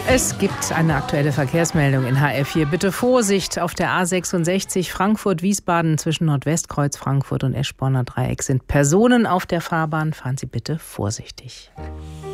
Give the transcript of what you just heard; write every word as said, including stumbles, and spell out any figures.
Es gibt eine aktuelle Verkehrsmeldung in H F vier. Bitte Vorsicht auf der A sechsundsechzig Frankfurt-Wiesbaden zwischen Nordwestkreuz Frankfurt und Eschborner Dreieck sind Personen auf der Fahrbahn. Fahren Sie bitte vorsichtig.